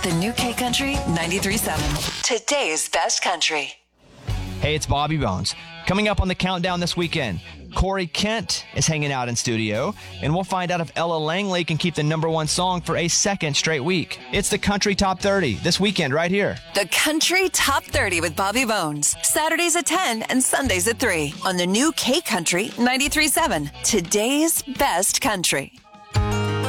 The new K Country 93.7. Today's best country. Hey, it's Bobby Bones. Coming up on the countdown this weekend, Corey Kent is hanging out in studio, and we'll find out if Ella Langley can keep the #1 song for a second straight week. It's the Country Top 30 this weekend right here. The Country Top 30 with Bobby Bones. Saturdays at 10 and Sundays at 3 on the new K Country 93.7. Today's best country.